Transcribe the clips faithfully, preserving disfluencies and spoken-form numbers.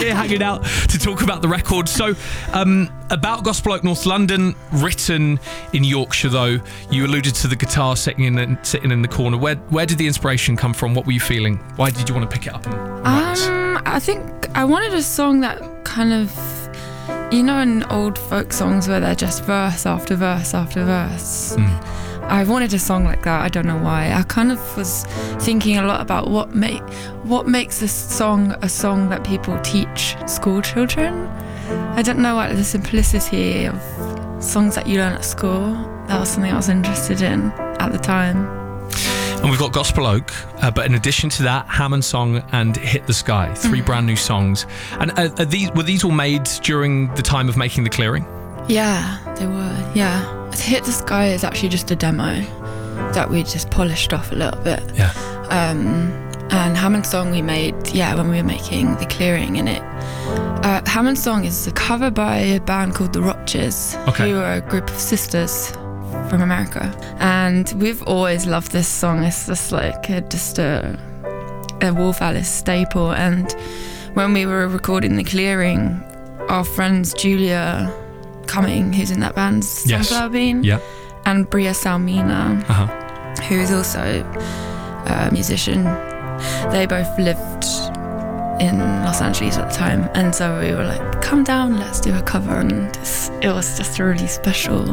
here hanging out to talk about the record. So, um, about Gospel Oak North London, written in Yorkshire, though. You alluded to the guitar sitting in the, sitting in the corner. Where where did the inspiration come from? What were you feeling? Why did you want to pick it up and write this? Um, I think I wanted a song that kind of, you know, in old folk songs where they're just verse after verse after verse. Mm. I wanted a song like that. I don't know why. I kind of was thinking a lot about what make what makes this song a song that people teach school children. I don't know what the simplicity of songs that you learn at school. That was something I was interested in at the time. And we've got Gospel Oak, uh, but in addition to that, Hammond Song and Hit the Sky, three mm. brand new songs. And uh, are these were these all made during the time of making The Clearing? Yeah, they were. Yeah, Hit the Sky is actually just a demo that we just polished off a little bit. Yeah. Um, and Hammond Song we made, yeah, when we were making The Clearing, and it. Uh, Hammond Song is a cover by a band called The Roches, okay. who are a group of sisters from America, and we've always loved this song. It's just like a, just a, a Wolf Alice staple. And when we were recording The Clearing, our friends Julia Cumming, who's in that band Sunflower yes. Bean, yeah. and Bria Salmina, uh-huh. who is also a musician, they both lived in Los Angeles at the time, and so we were like, come down, let's do a cover. And it was just a really special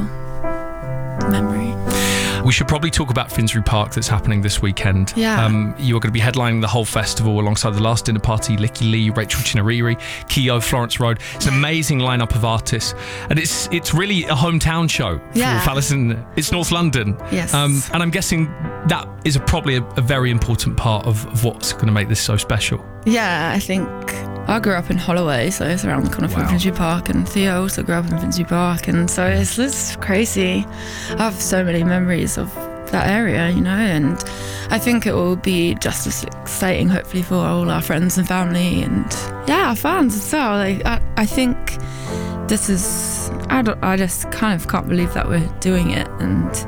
memory. We should probably talk about Finsbury Park that's happening this weekend. Yeah. Um, you are going to be headlining the whole festival alongside The Last Dinner Party, Licky Lee, Rachel Chinariri, Keo, Florence Road. It's an amazing lineup of artists, and it's it's really a hometown show for yeah. Wolf Alice, and it's North London. Yes. Um, and I'm guessing that is a, probably a, a very important part of, of what's going to make this so special. Yeah, I think I grew up in Holloway, so it's around the corner from wow. Finsbury Park, and Theo also grew up in Finsbury Park, and so it's just crazy. I have so many memories of that area, you know, and I think it will be just as exciting, hopefully, for all our friends and family, and yeah, our fans as well. Like, I, I think this is, I, don't, I just kind of can't believe that we're doing it, and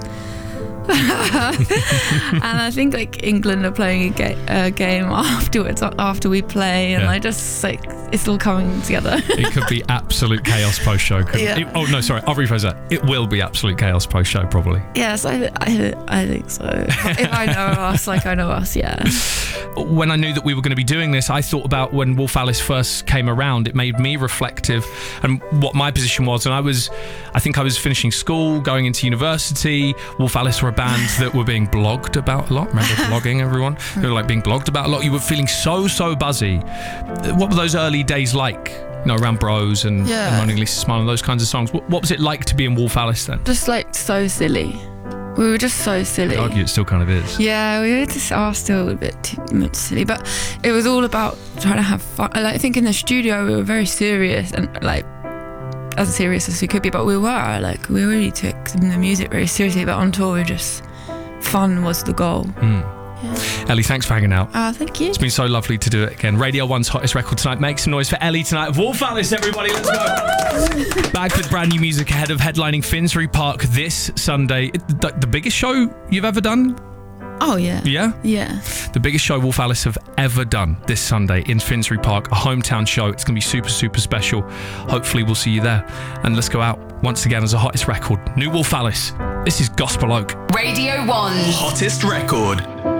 and I think like England are playing a, ga- a game afterwards after we play, and yeah. I just like it's all coming together. It could be absolute chaos post show. Yeah. It, oh no, sorry, I'll rephrase that. It will be absolute chaos post show, probably. Yes, I, I, I think so. If I know us, like I know us, yeah. When I knew that we were going to be doing this, I thought about when Wolf Alice first came around. It made me reflective and what my position was. And I was, I think I was finishing school, going into university. Wolf Alice were a band that were being blogged about a lot. Remember blogging, everyone? They were like being blogged about a lot. You were feeling so, so buzzy. What were those early days like? You know, around Bros and, yeah. and Moaning Lisa Smile and those kinds of songs. What, what was it like to be in Wolf Alice then? Just like so silly. We were just so silly. I'd argue it still kind of is. Yeah, we were just are still a bit too much silly, but it was all about trying to have fun. Like, I think in the studio we were very serious and like as serious as we could be, but we were like we really took the music very seriously. But on tour, we were just fun was the goal. Mm. Yeah. Ellie, thanks for hanging out. Ah, uh, thank you. It's been so lovely to do it again. Radio One's hottest record tonight. Make some noise for Ellie tonight. Wolf Alice, everybody, let's go. Back with brand new music ahead of headlining Finsbury Park this Sunday. The, the biggest show you've ever done? Oh, yeah. Yeah? Yeah. The biggest show Wolf Alice have ever done this Sunday in Finsbury Park, a hometown show. It's going to be super, super special. Hopefully we'll see you there. And let's go out once again as a hottest record. New Wolf Alice. This is Gospel Oak. Radio One. Hottest record.